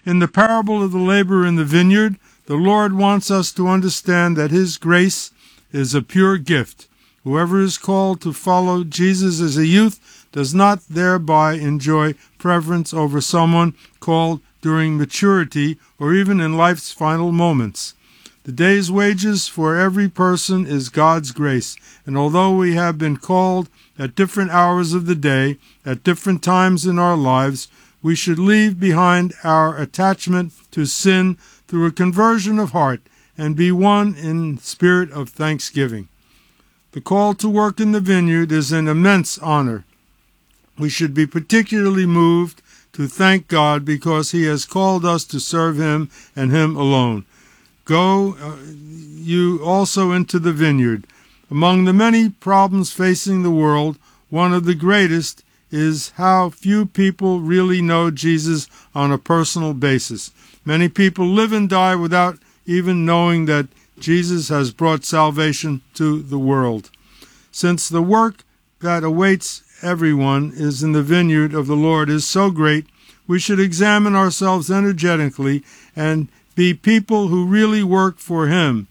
In the parable of the laborer in the vineyard, the Lord wants us to understand that His grace is a pure gift. Whoever is called to follow Jesus as a youth does not thereby enjoy preference over someone called during maturity or even in life's final moments. The day's wages for every person is God's grace, and although we have been called at different hours of the day, at different times in our lives, we should leave behind our attachment to sin through a conversion of heart and be one in spirit of thanksgiving. The call to work in the vineyard is an immense honor. We should be particularly moved to thank God because He has called us to serve Him and Him alone. Go you also into the vineyard. Among the many problems facing the world, one of the greatest is how few people really know Jesus on a personal basis. Many people live and die without even knowing that Jesus has brought salvation to the world. Since the work that awaits everyone is in the vineyard of the Lord is so great, we should examine ourselves energetically and be people who really work for Him,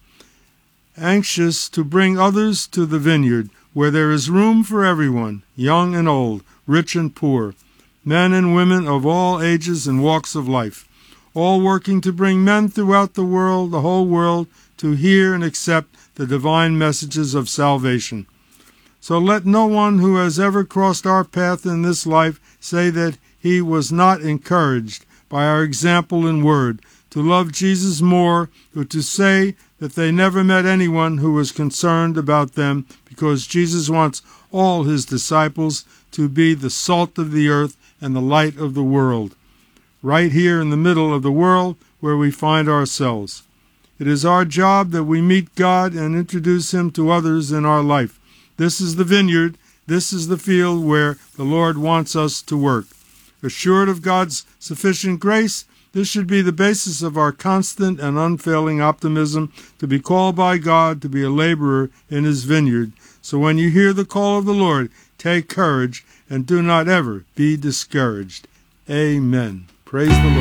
anxious to bring others to the vineyard, where there is room for everyone, young and old, rich and poor, men and women of all ages and walks of life, all working to bring men throughout the world, the whole world, to hear and accept the divine messages of salvation. So let no one who has ever crossed our path in this life say that he was not encouraged by our example and word to love Jesus more, or to say that they never met anyone who was concerned about them, because Jesus wants all His disciples to be the salt of the earth and the light of the world, right here in the middle of the world where we find ourselves. It is our job that we meet God and introduce Him to others in our life. This is the vineyard. This is the field where the Lord wants us to work. Assured of God's sufficient grace, this should be the basis of our constant and unfailing optimism to be called by God to be a laborer in His vineyard. So when you hear the call of the Lord, take courage and do not ever be discouraged. Amen. Praise the Lord.